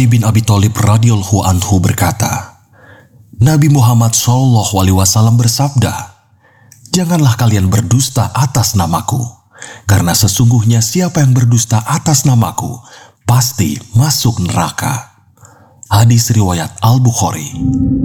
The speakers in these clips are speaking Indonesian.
Ali bin Abi Thalib radhiyallahu anhu berkata, Nabi Muhammad SAW bersabda, "Janganlah kalian berdusta atas namaku, karena sesungguhnya siapa yang berdusta atas namaku, pasti masuk neraka." Hadis riwayat Al-Bukhari.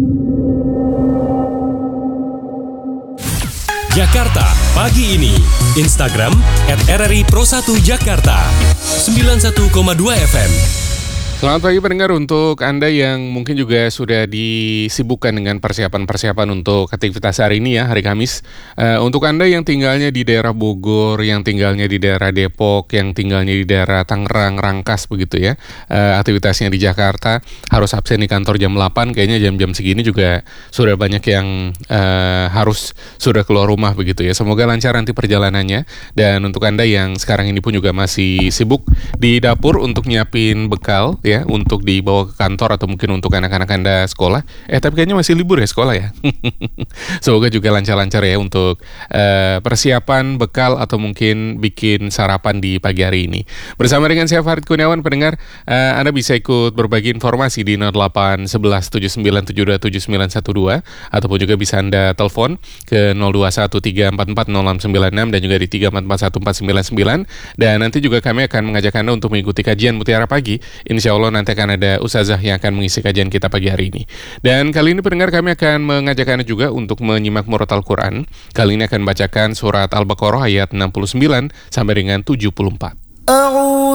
Jakarta Pagi Ini. Instagram @RRI Pro1Jakarta 91,2 FM. Selamat pagi pendengar, untuk Anda yang mungkin juga sudah disibukkan dengan persiapan-persiapan untuk aktivitas hari ini ya, hari Kamis. Untuk Anda yang tinggalnya di daerah Bogor, yang tinggalnya di daerah Depok, yang tinggalnya di daerah Tangerang, Rangkas begitu ya, aktivitasnya di Jakarta harus absen di kantor jam 8, kayaknya jam-jam segini juga sudah banyak yang harus sudah keluar rumah begitu ya. Semoga lancar nanti perjalanannya. Dan untuk Anda yang sekarang ini pun juga masih sibuk di dapur untuk nyiapin bekal ya, untuk dibawa ke kantor atau mungkin untuk anak-anak Anda sekolah. Tapi kayaknya masih libur ya sekolah ya. Semoga juga lancar-lancar ya untuk persiapan bekal atau mungkin bikin sarapan di pagi hari ini. Bersama dengan saya Farid Kurniawan, pendengar, Anda bisa ikut berbagi informasi di 08 11 79 72 7912 ataupun juga bisa Anda telepon ke 021 344 0696 dan juga di 344 1499. Dan nanti juga kami akan mengajak Anda untuk mengikuti kajian Mutiara Pagi. Insya Allah nanti akan ada ustazah yang akan mengisi kajian kita pagi hari ini. Dan kali ini pendengar, kami akan mengajak Anda juga untuk menyimak murotal Quran. Kali ini akan bacakan surat Al-Baqarah ayat 69 sampai dengan 74.